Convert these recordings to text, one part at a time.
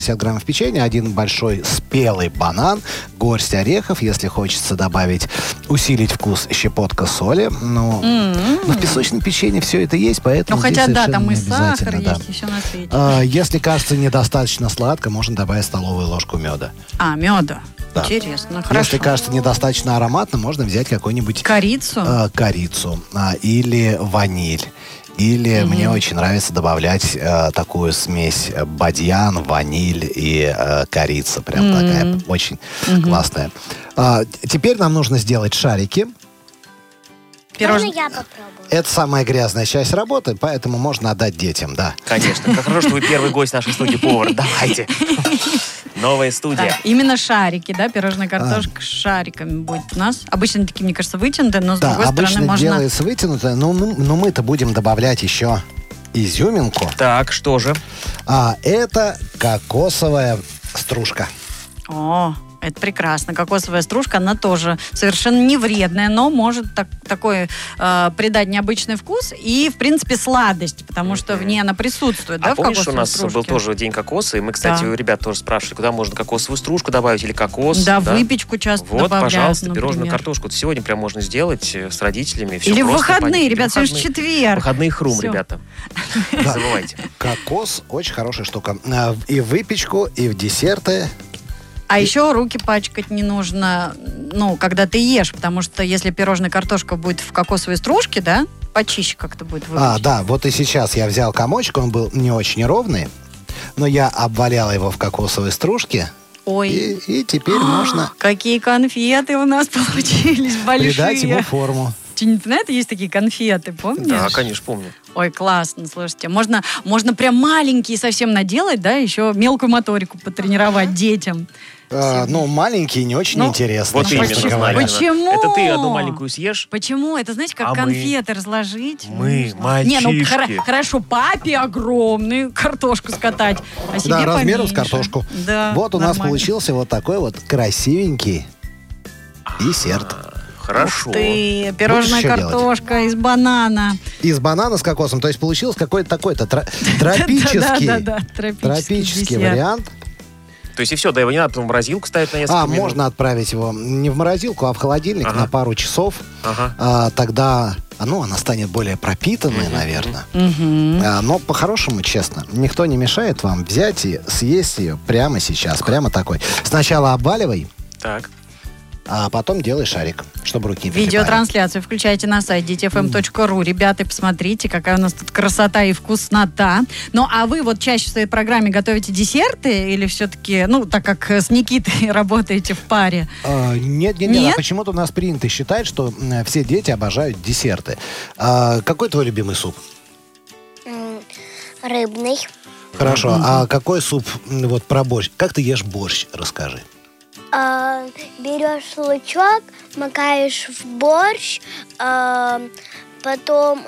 50 граммов печенья, 1 большой спелый банан, горсть орехов, если хочется добавить, усилить вкус, щепотка соли. Но в песочном печенье все это есть, поэтому Ну, хотя, здесь да, совершенно там и не обязательно, сахар да. есть, и все на свете. Если кажется недостаточно сладко, можно добавить столовую ложку меда. Меда. Да. Интересно, хорошо. Если кажется недостаточно ароматно, можно взять какой-нибудь Корицу? корицу или ваниль. Или мне очень нравится добавлять такую смесь бадьян, ваниль и корица. Прям такая очень классная. Теперь нам нужно сделать шарики. Можно я попробую? Это самая грязная часть работы, поэтому можно отдать детям, да. Конечно. Как хорошо, что вы первый гость нашей студии повар. Давайте. Новая студия. Да, именно шарики, да, пирожная картошка с шариками будет у нас. Обычно такие, мне кажется, вытянутые, но с другой стороны обычно можно... делается вытянутое, но мы-то будем добавлять еще изюминку. Так, что же? Это кокосовая стружка. О, это прекрасно. Кокосовая стружка, она тоже совершенно не вредная, но может такой придать необычный вкус и, в принципе, сладость, потому что в ней она присутствует, да, в помнишь, кокосовой у нас стружке? был тоже день кокоса, и мы, кстати, у ребят тоже спрашивали, куда можно кокосовую стружку добавить или кокос. Да, выпечку часто вот, добавляют, пожалуйста, например. пирожную картошку. Вот сегодня прям можно сделать с родителями. Все Или в просто, выходные, понятно. ребят, сегодня же четверг. Выходные хрум, Всё. ребята. Не забывайте. Кокос очень хорошая штука. И в выпечку, и в десерты. А еще руки пачкать не нужно, когда ты ешь, потому что если пирожная картошка будет в кокосовой стружке, да, почище как-то будет выглядеть. Да, вот и сейчас я взял комочек, он был не очень ровный, но я обвалял его в кокосовой стружке. Ой. И теперь можно Какие конфеты у нас получились большие. придать ему форму. Ты знаешь, есть такие конфеты, помнишь? Да, конечно, помню. Ой, классно, слушайте. Можно прям маленькие совсем наделать, да, еще мелкую моторику потренировать детям. Маленькие не очень интересно. Вот именно, честно говоря. Почему? Это ты одну маленькую съешь? Почему? Это, знаете, как А конфеты разложить. мы, Не, мальчишки. хорошо, папе огромную картошку скатать, а себе Да, размером с поменьше. картошку. Да, Вот у нас нормально. получился вот такой вот красивенький десерт. Хорошо. Ух ты, пирожная Будешь еще картошка из банана. Из банана с кокосом. То есть получился какой-то такой-то тропический, Да, тропический десерт. вариант. То есть и все, да, его не надо потом в морозилку ставить на несколько минут? Можно отправить его не в морозилку, а в холодильник на пару часов. Тогда она станет более пропитанной, наверное. Но по-хорошему, честно, никто не мешает вам взять и съесть ее прямо сейчас, прямо такой. Сначала обваливай, Так. а потом делай шарик, чтобы руки не прилипали. Видеотрансляцию включайте на сайте dtfm.ru. Ребята, посмотрите, какая у нас тут красота и вкуснота. Ну, а вы вот чаще в своей программе готовите десерты или все-таки, так как с Никитой работаете в паре? Нет. Нет? А почему-то у нас принято считать, что все дети обожают десерты. Какой твой любимый суп? Рыбный. Хорошо. А какой суп вот про борщ? Как ты ешь борщ? Расскажи. Берешь лучок, макаешь в борщ, потом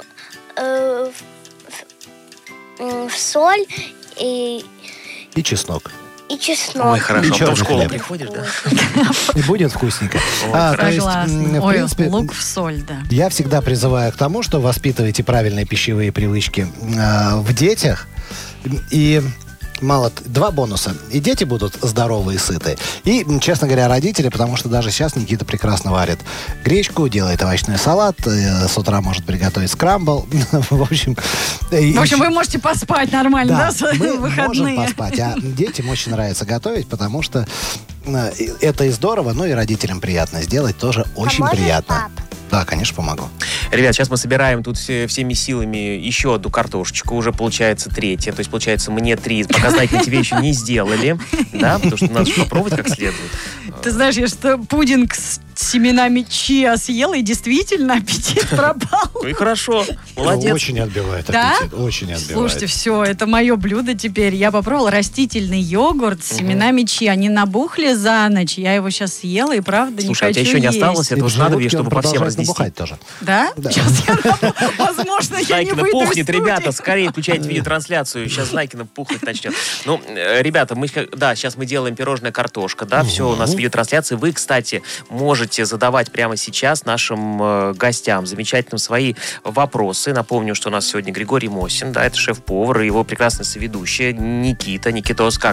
в соль и чеснок. чеснок. Ой, хорошо. Ничего, Потом в школу хлеб. приходишь, да? И будет вкусненько. Согласна. в Ой, принципе, лук в соль, да. я всегда призываю к тому, что воспитывайте правильные пищевые привычки в детях. И два бонуса. И дети будут здоровые и сытые. И, честно говоря, родители, потому что даже сейчас Никита прекрасно варит гречку, делает овощной салат, с утра может приготовить скрамбл. В общем, вы можете поспать нормально, да, в свои мы выходные? можем поспать. А детям очень нравится готовить, потому что это и здорово, и родителям приятно сделать тоже очень Поможешь, приятно. пап? Да, конечно, помогу. Ребят, сейчас мы собираем тут всеми силами еще одну картошечку. Уже получается третья. То есть, получается, мне 3. Показательно тебе еще не сделали. Да, потому что надо же попробовать как следует. Ты знаешь, я что пудинг с семенами чиа съела, и действительно аппетит пропал. Ну и хорошо. Молодец. Очень отбивает Да? аппетит. Очень отбивает. Слушайте, все, это мое блюдо теперь. Я попробовала растительный йогурт с семенами чиа. Они набухли за ночь. Я его сейчас съела, и правда не Слушай, а у хочу тебя еще не есть. осталось? Это И в уже надо, желудке чтобы он по всем продолжает разнести. набухать тоже. Да? Да. Сейчас возможно, я не Знайкина выйду из пухнет, студии. ребята, скорее включайте видеотрансляцию. Сейчас Знайкина пухнуть начнет. Ребята, сейчас мы делаем пирожная картошка, да, все у нас в видеотрансляции. Вы, кстати, можете задавать прямо сейчас нашим гостям замечательным свои вопросы. Напомню, что у нас сегодня Григорий Мосин, да, это шеф-повар, и его прекрасный соведущий Никита. Никитос, как?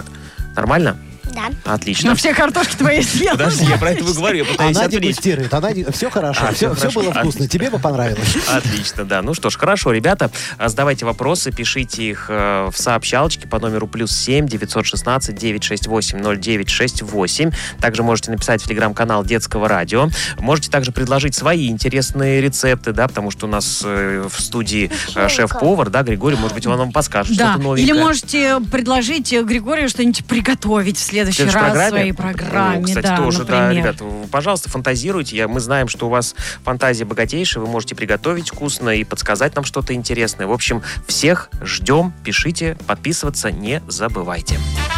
Нормально? Да. Отлично. Но все картошки твои съела. Подожди, я про это и говорю, я пытаюсь Она отвлечь. дегустирует, все хорошо, все хорошо. было вкусно, тебе бы понравилось. Отлично, да. Ну что ж, хорошо, ребята, задавайте вопросы, пишите их в сообщалочке по номеру +7 916 968 0968. Также можете написать в телеграм-канал Детского радио. Можете также предложить свои интересные рецепты, да, потому что у нас в студии шеф-повар, да, Григорий, может быть, он вам подскажет Да, что-то новенькое. или можете предложить Григорию что-нибудь приготовить в следующий раз в своей программе. Кстати, да, тоже, например. да, ребята, пожалуйста, фантазируйте. Мы знаем, что у вас фантазия богатейшая, вы можете приготовить вкусно и подсказать нам что-то интересное. В общем, всех ждем, пишите, подписываться не забывайте.